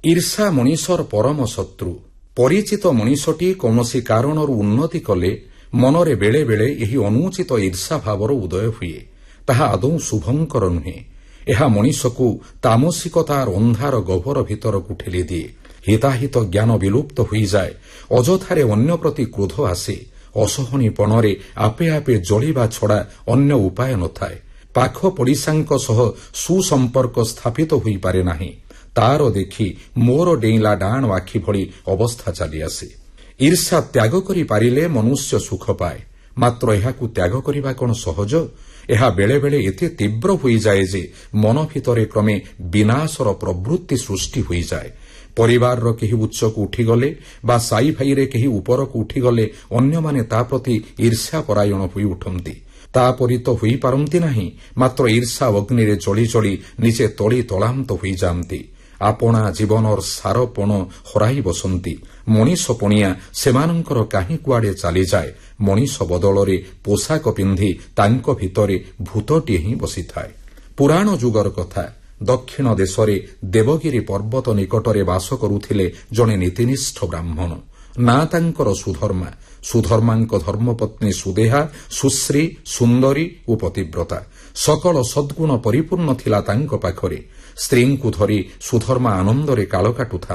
ଈର୍ଷା ମଣିଷର ପରମ ଶତ୍ରୁ। ପରିଚିତ ମଣିଷଟି କୌଣସି କାରଣରୁ ଉନ୍ନତି କଲେ ମନରେ ବେଳେ ବେଳେ ଏହି ଅନୁଚିତ ଈର୍ଷା ଭାବର ଉଦୟ ହୁଏ। ତାହା ଆଦୌ ଶୁଭଙ୍କର ନୁହେଁ। ଏହା ମଣିଷକୁ ତାମସିକତାର ଅନ୍ଧାର ଗହ୍ୱର ଭିତରକୁ ଠେଲିଦିଏ। ହିତାହିତ ଜ୍ଞାନ ବିଲୁପ୍ତ ହୋଇଯାଏ। ଅଯଥାରେ ଅନ୍ୟ ପ୍ରତି କ୍ରୋଧ ଆସେ। ଅସହନୀପଣରେ ଆପେ ଆପେ ଜଳିବା ଛଡ଼ା ଅନ୍ୟ ଉପାୟ ନଥାଏ। ପାଖ ପଡ଼ିଶାଙ୍କ ସହ ସୁସମ୍ପର୍କ ସ୍ଥାପିତ ହୋଇପାରେ ନାହିଁ। ତାର ଦେଖି ମୋର ଡେଇଁଲା ଡାଣ ଆଖି ଭଳି ଅବସ୍ଥା ଚାଲିଆସେ। ଈର୍ଷା ତ୍ୟାଗ କରିପାରିଲେ ମନୁଷ୍ୟ ସୁଖ ପାଏ। ମାତ୍ର ଏହାକୁ ତ୍ୟାଗ କରିବା କ'ଣ ସହଜ? ଏହା ବେଳେବେଳେ ଏତେ ତୀବ୍ର ହୋଇଯାଏ ଯେ ମନ ଭିତରେ କ୍ରମେ ବିନାଶର ପ୍ରବୃତ୍ତି ସୃଷ୍ଟି ହୋଇଯାଏ। ପରିବାରର କେହି ଉଚ୍ଚକୁ ଉଠିଗଲେ ବା ସାଇ ଭାଇରେ କେହି ଉପରକୁ ଉଠିଗଲେ ଅନ୍ୟମାନେ ତା ପ୍ରତି ଈର୍ଷାପରାୟଣ ହୋଇ ଉଠନ୍ତି। ତାପରି ତ ହୋଇପାରନ୍ତି ନାହିଁ, ମାତ୍ର ଈର୍ଷା ଅଗ୍ନିରେ ଜଳି ଜଳି ନିଜେ ତଳି ତଳାନ୍ତ ହୋଇଯାଆନ୍ତି। ଆପଣା ଜୀବନର ସାରପଣ ହରାଇ ବସନ୍ତି। ମଣିଷ ପଣିଆ ସେମାନଙ୍କର କାହିଁ କୁଆଡ଼େ ଚାଲିଯାଏ। ମଣିଷ ବଦଳରେ ପୋଷାକ ପିନ୍ଧି ତାଙ୍କ ଭିତରେ ଭୂତଟିଏ ହିଁ ବସିଥାଏ। ପୁରାଣ ଯୁଗର କଥା। ଦକ୍ଷିଣ ଦେଶରେ ଦେବଗିରି ପର୍ବତ ନିକଟରେ ବାସ କରୁଥିଲେ ଜଣେ ନୀତିନିଷ୍ଠ ବ୍ରାହ୍ମଣ। ନାଁ ତାଙ୍କର ସୁଧର୍ମା। ସୁଧର୍ମାଙ୍କ ଧର୍ମପତ୍ନୀ ସୁଦେହା, ସୁଶ୍ରୀ, ସୁନ୍ଦରୀ ଓ ପତିବ୍ରତା। ସକଳ ସଦ୍ଗୁଣ ପରିପୂର୍ଣ୍ଣ ଥିଲା ତାଙ୍କ ପାଖରେ। ସ୍ତ୍ରୀଙ୍କୁ ଧରି ସୁଧର୍ମା ଆନନ୍ଦରେ କାଳ କାଟୁଥାନ୍ତି।